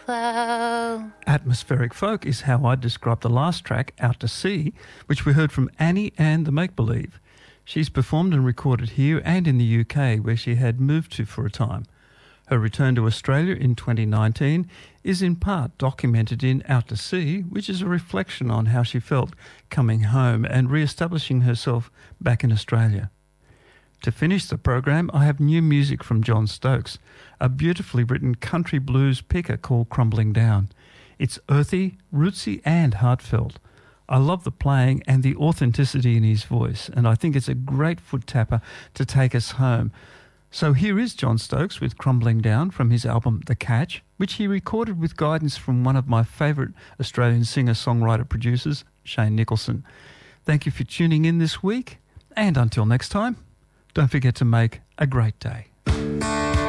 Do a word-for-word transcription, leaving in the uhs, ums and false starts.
cloud. Atmospheric folk is how I describe the last track, Out to Sea, which we heard from Annie and the Make Believe. She's performed and recorded here and in the U K, where she had moved to for a time. Her return to Australia in twenty nineteen is in part documented in Out to Sea, which is a reflection on how she felt coming home and re-establishing herself back in Australia. To finish the program, I have new music from John Stokes, a beautifully written country blues picker called Crumbling Down. It's earthy, rootsy and heartfelt. I love the playing and the authenticity in his voice, and I think it's a great foot tapper to take us home. So here is John Stokes with Crumbling Down from his album The Catch, which he recorded with guidance from one of my favourite Australian singer-songwriter-producers, Shane Nicholson. Thank you for tuning in this week, and until next time, don't forget to make a great day.